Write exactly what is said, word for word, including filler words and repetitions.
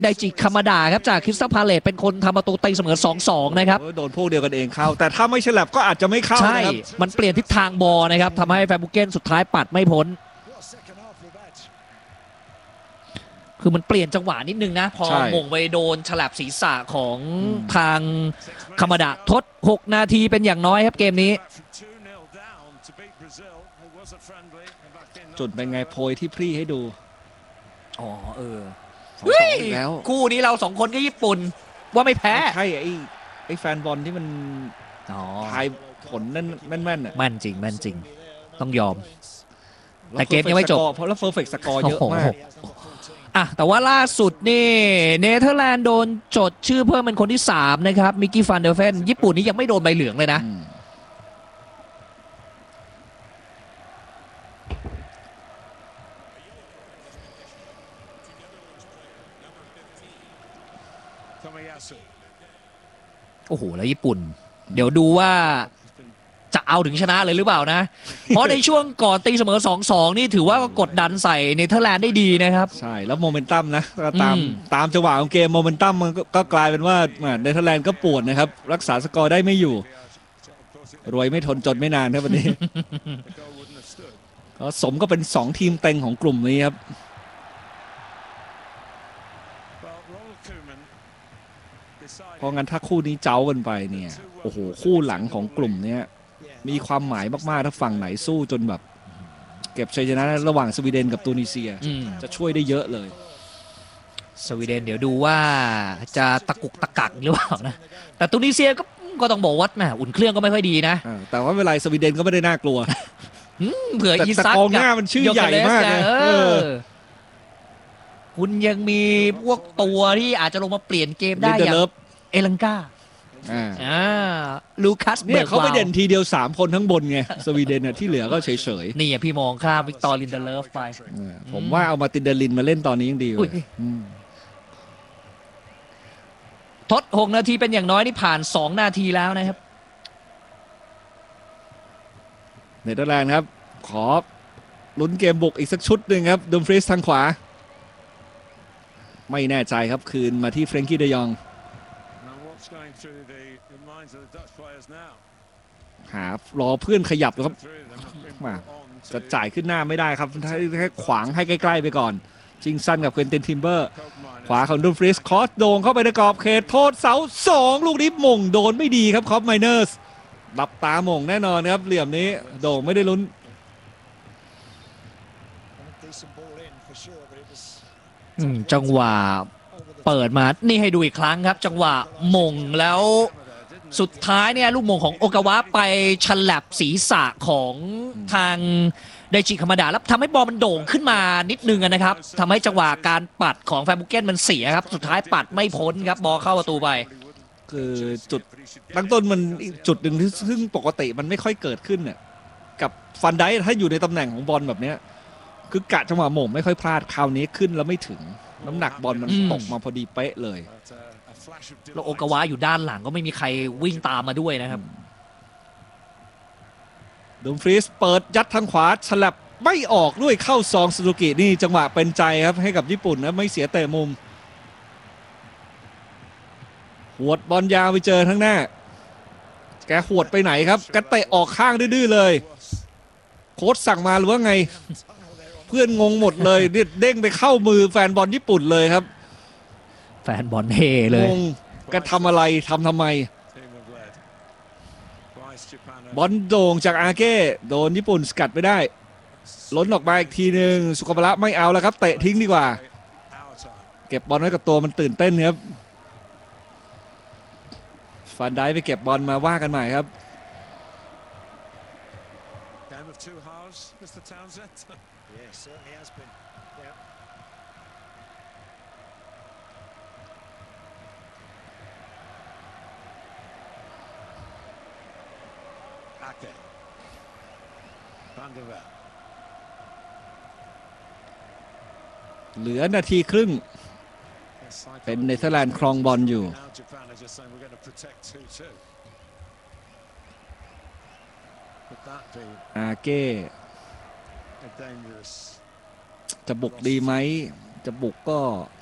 ไดจิคามาดาครับจากคริสตัลพาเลตเป็นคนทำประตูตีเสมอ สองสอง นะครับโดนพวกเดียวกันเองเข้าแต่ถ้าไม่ฉลับก็อาจจะไม่เข้าใช่มันเปลี่ยนทิศทางบอลนะครับทำให้แฟร์บุเกนสุดท้ายปัดไม่พ้นคือมันเปลี่ยนจังหวะนิดนึงนะพอมงไปโดนฉลับศีรษะของทางคามาดาทดหกนาทีเป็นอย่างน้อยครับเกมนี้จุดเป็นไงโพยที่พรี่ให้ดูอ๋อเออแล้วคู่นี้เราสองคนก็ญี่ปุ่นว่าไม่แพ้ใช่ไอ้ไอ้แฟนบอลที่มันทายผลนั่นแม่นๆอ่ะแม่นจริงแม่นจริงต้องยอมแต่เกมยังไม่จบเพราะแล้วเฟอร์เฟกต์สกอร์เยอะมากอ่ะแต่ว่าล่าสุดนี่เนเธอร์แลนด์โดนจดชื่อเพิ่มเป็นคนที่สามนะครับมิกกี้ฟันเดอร์เฟนญี่ปุ่นนี่ยังไม่โดนใบเหลืองเลยนะโอ้โหแล้วญี่ปุ่นเดี๋ยวดูว่าจะเอาถึงชนะเลยหรือเปล่านะเพราะในช่วงก่อนตีเสมอ สองสอง นี่ถือว่าก็กดดันใส่เนเธอร์แลนด์ได้ดีนะครับใช่แล้วโมเมนตัมนะตามตามจังหวะของเกมโมเมนตัมมันก็กลายเป็นว่าเนเธอร์แลนด์ก็ปวดนะครับรักษาสกอร์ได้ไม่อยู่รวยไม่ทนจนไม่นานครับวันนี้ก็สมก็เป็นสองทีมเต็งของกลุ่มนี้ครับเพราะงั้นถ้าคู่นี้เจ้ากันไปเนี่ยโอ้โหคู่หลังของกลุ่มนี้มีความหมายมากๆถ้าฝั่งไหนสู้จนแบบเก็บชัยชนะระหว่างสวีเดนกับตูนิเซียจะช่วยได้เยอะเลยสวีเดนเดี๋ยวดูว่าจะตะกุกตะกักหรือเปล่านะแต่ตูนิเซียก็ก็ต้องบอกว่าแหมอุ่นเครื่องก็ไม่ค่อยดีนะแต่ว่าเวลาสวีเดนก็ไม่ได้น่ากลัวเผื่ออีซักกองหน้ามันชื่อใหญ่มากเลยคุณยังมีพวกตัวที่อาจจะลงมาเปลี่ยนเกมได้อย่างเอลังกาอ่าลูคัสเนี่ยเขาไปเด่นทีเดียวสามคนทั้งบนไงสวีเดนเนี่ยที่เหลือก็เฉยๆนี่พี่มองข้ามวิกตอร์ลินเดเลฟไปผมว่าเอามาตินเดลินมาเล่นตอนนี้ยังดีเลยทดหกนาทีเป็นอย่างน้อยนี่ผ่านสองนาทีแล้วนะครับเนเธอร์แลนด์ครับขอลุ้นเกมบุกอีกสักชุดหนึ่งครับดัมฟรีสทางขวาไม่แน่ใจครับคืนมาที่เฟรนกี้เดยองหารอเพื่อนขยับครับมาจะจ่ายขึ้นหน้าไม่ได้ครับแค่ขวางให้ใกล้ๆไปก่อนจิงซันกับเควินตินทิมเบอร์ขวาของดัมฟรีสคอสโด่งเข้าไปในกรอบเขตโทษเสาสองลูกนี้มงโดนไม่ดีครับคอปไมเนอร์สหลับตามงแน่นอนครับเหลี่ยมนี้โด่งไม่ได้ลุ้นจังหวะเปิดมานี่ให้ดูอีกครั้งครับจังหวะมงแล้วสุดท้ายเนี่ยลูกมงของโอกาวะไปฉลับศีรษะของทางไดจิคามาดาแล้วทำให้บอลมันโด่งขึ้นมานิดนึงนะครับทำให้จังหวะการปัดของแฟร์บุเกนมันเสียครับสุดท้ายปัดไม่พ้นครับบอลเข้าประตูไปคือจุดตั้งต้นมันจุดหนึ่งที่ซึ่งปกติมันไม่ค่อยเกิดขึ้นเนี่ยกับฟันไดถ้าอยู่ในตำแหน่งของบอลแบบนี้คือกะจังหวะหม่งไม่ค่อยพลาดคราวนี้ขึ้นแล้วไม่ถึงน้ำหนักบอลมันตกมาพอดีเป๊ะเลยแล้วโอกาวะอยู่ด้านหลังก็ไม่มีใครวิ่งตามมาด้วยนะครับดัมฟรีสเปิดยัดทางขวาฉลับไม่ออกด้วยเข้าซองซูซูกินี่จังหวะเป็นใจครับให้กับญี่ปุ่นนะไม่เสียเตะมุมหวดบอลยาวไปเจอทั้งหน้าแกหวดไปไหนครับแกเตะออกข้างดื้อๆเลยโค้ชสั่งมาหรือว่าไงเพื่อนงงหมดเลยเด้งไปเข้ามือแฟนบอลญี่ปุ่นเลยครับแฟนบอลเฮเลยงงแกทำอะไรทำทำไมบอลโด่งจากอาเก้โดนญี่ปุ่นสกัดไปได้ล้นออกมาอีกทีหนึ่งสุกบาระไม่เอาแล้วครับเตะทิ้งดีกว่าเก็บบอลไว้กับตัวมันตื่นเต้นครับฟันได้ไปเก็บบอลมาว่ากันใหม่ครับเหลือนาทีครึ่งเป็นเนเธอร์แลนด์ครองบอลอยู่อาเก้จะบุกดีไหมจะบุกก็